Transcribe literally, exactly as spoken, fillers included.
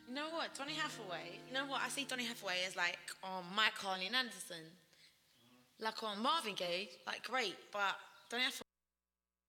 You know what, Donny Hathaway? You know what? I see Donny Hathaway as like on Mike Harley and Anderson, like on Marvin Gaye, like great, but Donny Hathaway